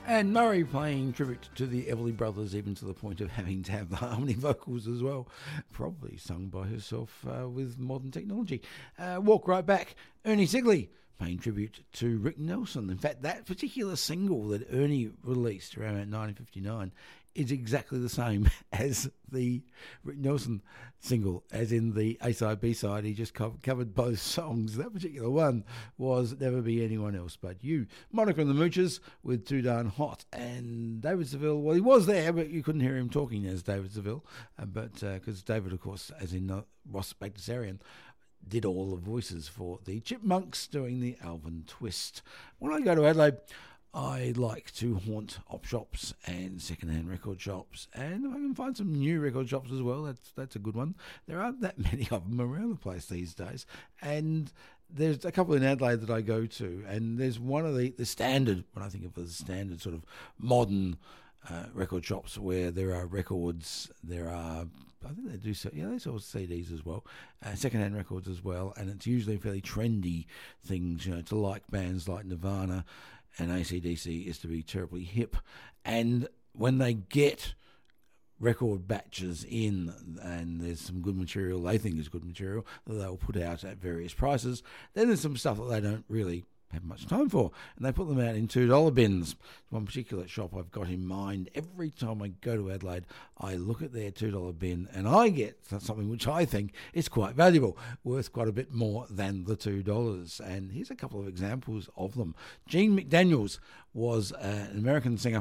And Murray playing tribute to the Everly Brothers, even to the point of having to have the harmony vocals as well, probably sung by herself with modern technology. Walk Right Back, Ernie Sigley paying tribute to Rick Nelson. In fact, that particular single that Ernie released around 1959 is exactly the same as the Rick Nelson single, as in the A-side, B-side. He just covered both songs. That particular one was Never Be Anyone Else But You. Monica and the Moochers with Too Darn Hot. And David Seville, well, he was there, but you couldn't hear him talking as David Seville. Because David, of course, as in Ross Bagdasarian, did all the voices for the Chipmunks doing the Alvin Twist. When I go to Adelaide, I like to haunt op shops and second-hand record shops, and if I can find some new record shops as well, that's a good one. There aren't that many of them around the place these days, and there's a couple in Adelaide that I go to, and there's one of the standard, when I think of the standard sort of modern record shops where there are records, there are, I think they do sell, they sell CDs as well, second-hand records as well, and it's usually fairly trendy things, to like bands like Nirvana and AC/DC is to be terribly hip. And when they get record batches in and there's some good material, they think is good material, that they'll put out at various prices, then there's some stuff that they don't really have much time for, and they put them out in $2 bins. One particular shop I've got in mind. Every time I go to Adelaide, I look at their $2 bin and I get something which I think is quite valuable, worth quite a bit more than the $2. And here's a couple of examples of them. Gene McDaniels was an American singer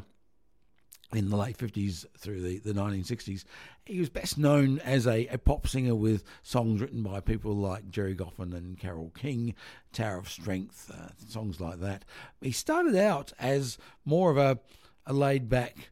in the late 50s through the 1960s. He was best known as a pop singer with songs written by people like Jerry Goffin and Carole King, Tower of Strength, songs like that. He started out as more of a laid-back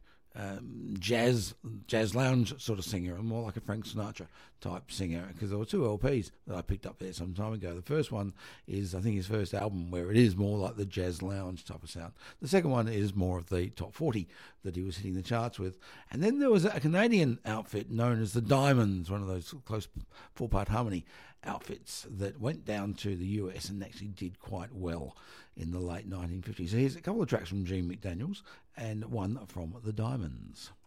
jazz lounge sort of singer, and more like a Frank Sinatra type singer, because there were two LPs that I picked up there some time ago. The first one is, I think, his first album, where it is more like the jazz lounge type of sound. The second one is more of the top 40 that he was hitting the charts with. And then there was a Canadian outfit known as the Diamonds, one of those close four-part harmony outfits that went down to the US and actually did quite well in the late 1950s. So here's a couple of tracks from Gene McDaniels and one from the Diamonds.